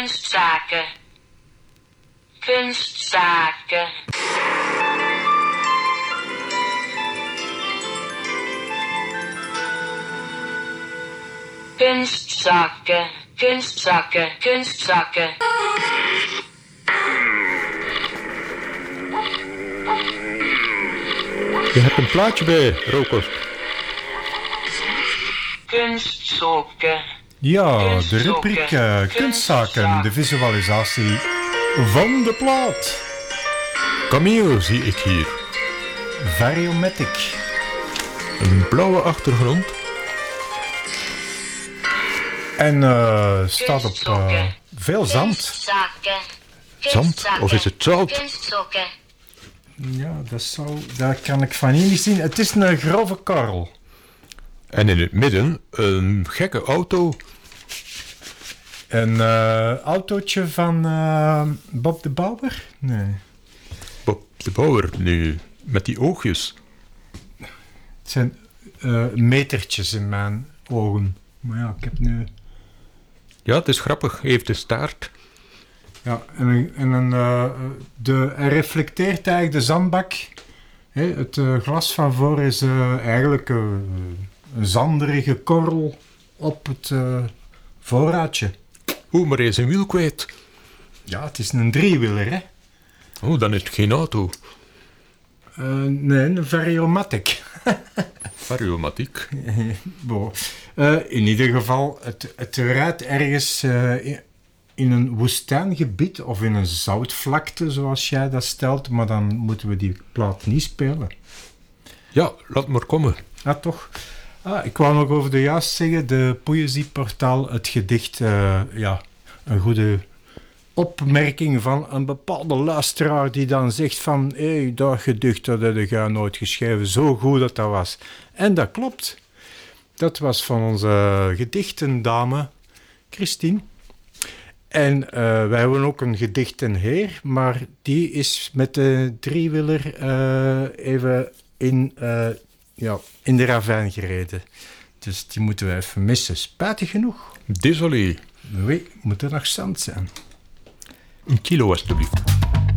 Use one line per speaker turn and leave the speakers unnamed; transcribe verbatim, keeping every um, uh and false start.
kunstzaken, kunstzaken. Kunstzakken, kunstzakken, kunstzakken.
Je hebt een plaatje bij, Roker.
Kunstzoeken.
Ja, de rubriek uh, kunstzaken, de visualisatie van de plaat.
Camille zie ik hier.
Variomatic.
Een blauwe achtergrond.
En uh, staat op uh, veel zand.
Zand? Of is het zout?
Ja, dat, zou, dat kan ik van hier niet zien. Het is een grove korrel.
En in het midden een gekke auto.
Een uh, autootje van uh, Bob de Bouwer? Nee.
Bob de Bouwer, nu, met die oogjes.
Het zijn uh, metertjes in mijn ogen. Maar ja, ik heb nu...
Ja, het is grappig. Hij heeft de staart.
Ja, en, een, en een, uh, de, hij reflecteert eigenlijk de zandbak. Hey, het uh, glas van voor is uh, eigenlijk uh, een zanderige korrel op het uh, voorraadje.
Oeh, maar hij is een wiel kwijt.
Ja, het is een driewieler, hè?
Oh, dan is het geen auto.
Uh, nee, een variomatic.
Variomatiek.
uh, in ieder geval, het, het rijdt ergens uh, in, in een woestijngebied of in een zoutvlakte, zoals jij dat stelt, maar dan moeten we die plaat niet spelen.
Ja, laat maar komen.
Ah, toch? Ah, ik wou nog over de juist zeggen, de Poëzieportaal, het gedicht, uh, ja, een goede opmerking van een bepaalde luisteraar die dan zegt van, hé, hey, dat gedicht dat heb je nooit geschreven, zo goed dat dat was. En dat klopt. Dat was van onze gedichtendame, Christine. En uh, wij hebben ook een gedichtenheer, maar die is met de driewieler uh, even in, uh, ja, in de ravijn gereden. Dus die moeten we even missen. Spijtig genoeg.
Désolé.
Oui, moet er nog zand zijn.
Een kilo, alstublieft.